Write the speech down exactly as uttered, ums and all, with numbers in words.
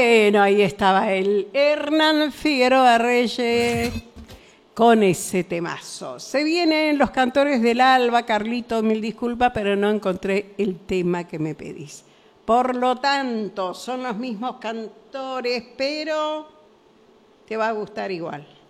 Bueno, ahí estaba el Hernán Figueroa Reyes con ese temazo. Se vienen los cantores del alba, Carlito, mil disculpas, pero no encontré el tema que me pedís. Por lo tanto, son los mismos cantores, pero te va a gustar igual.